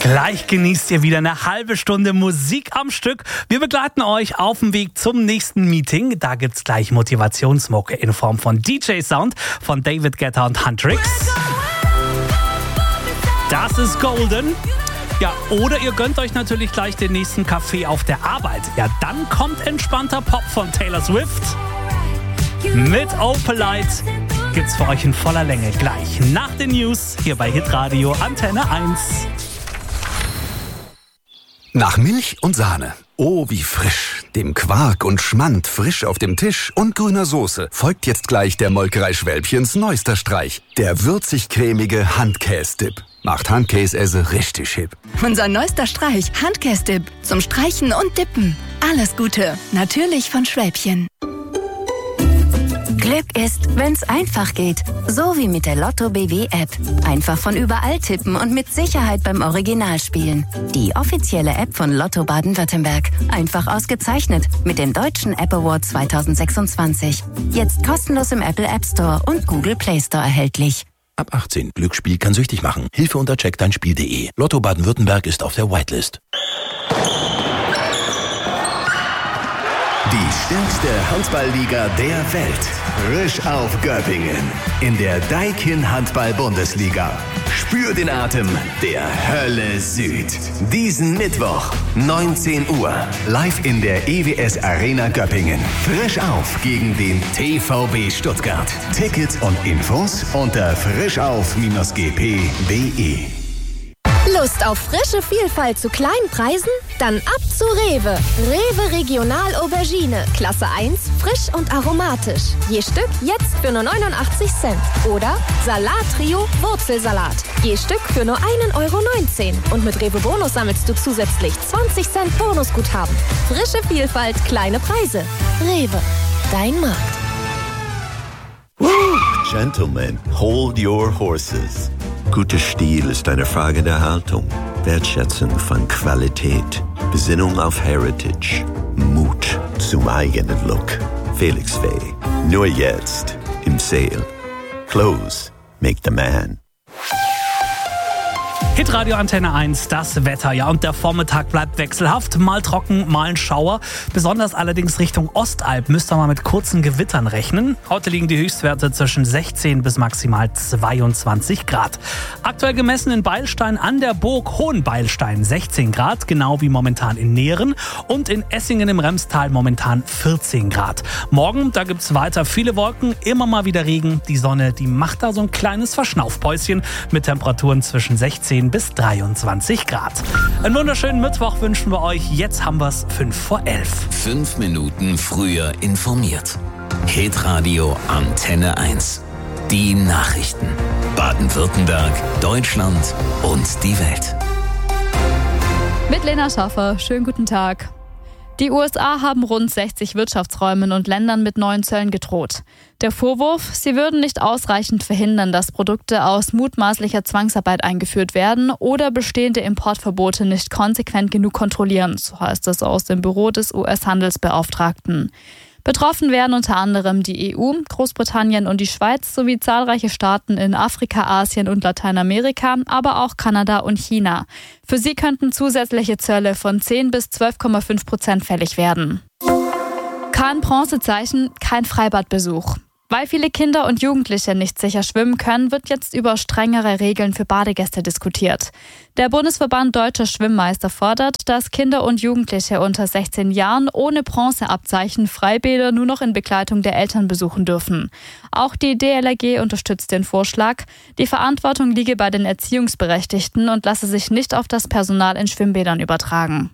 Gleich genießt ihr wieder eine halbe Stunde Musik am Stück. Wir begleiten euch auf dem Weg zum nächsten Meeting. Da gibt's gleich Motivationsmucke in Form von DJ-Sound von David Guetta und Huntrix. Das ist Golden. Ja, oder ihr gönnt euch natürlich gleich den nächsten Kaffee auf der Arbeit. Ja, dann kommt entspannter Pop von Taylor Swift. Mit Opalite gibt's für euch in voller Länge gleich nach den News hier bei Hitradio Antenne 1. Nach Milch und Sahne. Oh, wie frisch. Dem Quark und Schmand frisch auf dem Tisch und grüner Soße folgt jetzt gleich der Molkerei Schwälbchens neuester Streich. Der würzig-cremige Handkäse-Dip. Macht Handkäse richtig hip. Unser neuester Streich, Handkäse-Dip. Zum Streichen und Dippen. Alles Gute. Natürlich von Schwälbchen. Glück ist, wenn's einfach geht. So wie mit der Lotto BW App. Einfach von überall tippen und mit Sicherheit beim Original spielen. Die offizielle App von Lotto Baden-Württemberg. Einfach ausgezeichnet mit dem Deutschen App Award 2026. Jetzt kostenlos im Apple App Store und Google Play Store erhältlich. Ab 18. Glücksspiel kann süchtig machen. Hilfe unter checkdeinspiel.de. Lotto Baden-Württemberg ist auf der Whitelist. Die stärkste Handballliga der Welt. Frisch auf Göppingen. In der Daikin Handball-Bundesliga. Spür den Atem der Hölle Süd. Diesen Mittwoch, 19 Uhr. Live in der EWS Arena Göppingen. Frisch auf gegen den TVB Stuttgart. Tickets und Infos unter frischauf-gp.de. Lust auf frische Vielfalt zu kleinen Preisen? Dann ab zu Rewe. Rewe Regional Aubergine. Klasse 1, frisch und aromatisch. Je Stück jetzt für nur 89 Cent. Oder Salat Trio Wurzelsalat. Je Stück für nur 1,19 Euro. Und mit Rewe Bonus sammelst du zusätzlich 20 Cent Bonusguthaben. Frische Vielfalt, kleine Preise. Rewe, dein Markt. Gentlemen, hold your horses. Guter Stil ist eine Frage der Haltung, Wertschätzung von Qualität, Besinnung auf Heritage, Mut zum eigenen Look. Felix Faye, nur jetzt im Sale. Clothes make the man. Hitradio Antenne 1, das Wetter, ja, und der Vormittag bleibt wechselhaft, mal trocken, mal ein Schauer. Besonders allerdings Richtung Ostalb müsst ihr mal mit kurzen Gewittern rechnen. Heute liegen die Höchstwerte zwischen 16 bis maximal 22 Grad. Aktuell gemessen in Beilstein an der Burg Hohenbeilstein 16 Grad, genau wie momentan in Nehren, und in Essingen im Remstal momentan 14 Grad. Morgen, da gibt's weiter viele Wolken, immer mal wieder Regen. Die Sonne, die macht da so ein kleines Verschnaufpäuschen mit Temperaturen zwischen 16 bis 23 Grad. Einen wunderschönen Mittwoch wünschen wir euch. Jetzt haben wir es 11:05. 5 Minuten früher informiert. Hitradio Antenne 1. Die Nachrichten. Baden-Württemberg, Deutschland und die Welt. Mit Lena Schaffer. Schönen guten Tag. Die USA haben rund 60 Wirtschaftsräumen und Ländern mit neuen Zöllen gedroht. Der Vorwurf, sie würden nicht ausreichend verhindern, dass Produkte aus mutmaßlicher Zwangsarbeit eingeführt werden oder bestehende Importverbote nicht konsequent genug kontrollieren, so heißt es aus dem Büro des US-Handelsbeauftragten. Betroffen wären unter anderem die EU, Großbritannien und die Schweiz sowie zahlreiche Staaten in Afrika, Asien und Lateinamerika, aber auch Kanada und China. Für sie könnten zusätzliche Zölle von 10 bis 12,5% fällig werden. Kein Bronzezeichen, kein Freibadbesuch. Weil viele Kinder und Jugendliche nicht sicher schwimmen können, wird jetzt über strengere Regeln für Badegäste diskutiert. Der Bundesverband Deutscher Schwimmmeister fordert, dass Kinder und Jugendliche unter 16 Jahren ohne Bronzeabzeichen Freibäder nur noch in Begleitung der Eltern besuchen dürfen. Auch die DLRG unterstützt den Vorschlag. Die Verantwortung liege bei den Erziehungsberechtigten und lasse sich nicht auf das Personal in Schwimmbädern übertragen.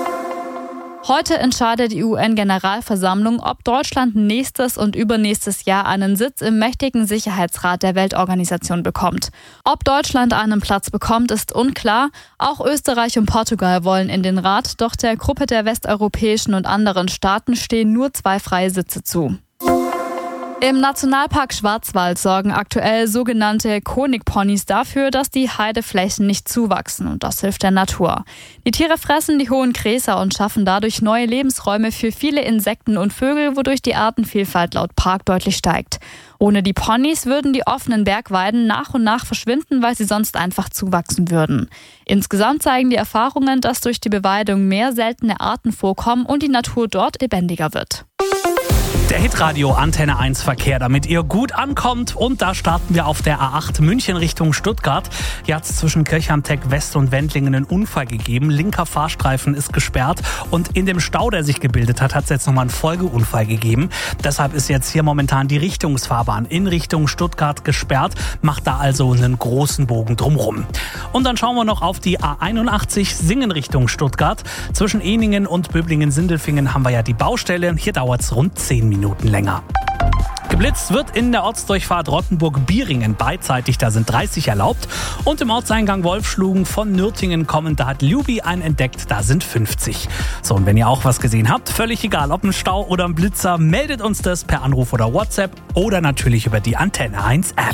Heute entscheidet die UN-Generalversammlung, ob Deutschland nächstes und übernächstes Jahr einen Sitz im mächtigen Sicherheitsrat der Weltorganisation bekommt. Ob Deutschland einen Platz bekommt, ist unklar. Auch Österreich und Portugal wollen in den Rat, doch der Gruppe der westeuropäischen und anderen Staaten stehen nur 2 freie Sitze zu. Im Nationalpark Schwarzwald sorgen aktuell sogenannte Honigponys dafür, dass die Heideflächen nicht zuwachsen, und das hilft der Natur. Die Tiere fressen die hohen Gräser und schaffen dadurch neue Lebensräume für viele Insekten und Vögel, wodurch die Artenvielfalt laut Park deutlich steigt. Ohne die Ponys würden die offenen Bergweiden nach und nach verschwinden, weil sie sonst einfach zuwachsen würden. Insgesamt zeigen die Erfahrungen, dass durch die Beweidung mehr seltene Arten vorkommen und die Natur dort lebendiger wird. Der Hitradio Antenne 1 Verkehr, damit ihr gut ankommt. Und da starten wir auf der A8 München Richtung Stuttgart. Hier hat es zwischen Kirchhamteck West und Wendlingen einen Unfall gegeben. Linker Fahrstreifen ist gesperrt und in dem Stau, der sich gebildet hat, hat es jetzt nochmal einen Folgeunfall gegeben. Deshalb ist jetzt hier momentan die Richtungsfahrbahn in Richtung Stuttgart gesperrt. Macht da also einen großen Bogen drumrum. Und dann schauen wir noch auf die A81 Singen Richtung Stuttgart. Zwischen Ehningen und Böblingen-Sindelfingen haben wir ja die Baustelle. Hier dauert es rund 10 Minuten länger. Geblitzt wird in der Ortsdurchfahrt Rottenburg-Bieringen beidseitig, da sind 30 erlaubt. Und im Ortseingang Wolfschlugen von Nürtingen kommen, da hat Luby einen entdeckt, da sind 50. So, und wenn ihr auch was gesehen habt, völlig egal, ob ein Stau oder ein Blitzer, meldet uns das per Anruf oder WhatsApp oder natürlich über die Antenne 1 App.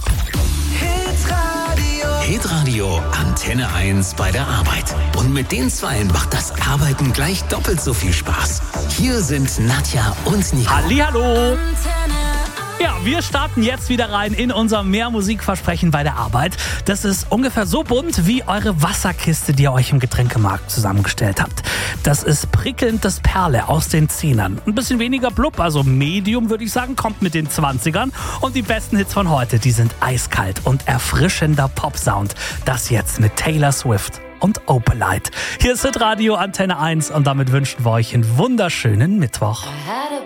Hitradio Antenne 1 bei der Arbeit. Und mit den Zweien macht das Arbeiten gleich doppelt so viel Spaß. Hier sind Nadja und Nico. Hallihallo! Ja, wir starten jetzt wieder rein in unser Mehr-Musik-Versprechen bei der Arbeit. Das ist ungefähr so bunt wie eure Wasserkiste, die ihr euch im Getränkemarkt zusammengestellt habt. Das ist prickelnd das Perle aus den 10ern. Ein bisschen weniger blub, also Medium würde ich sagen, kommt mit den 20ern. Und die besten Hits von heute, die sind eiskalt und erfrischender Pop-Sound. Das jetzt mit Taylor Swift und Opalite. Hier ist Hitradio Antenne 1 und damit wünschen wir euch einen wunderschönen Mittwoch.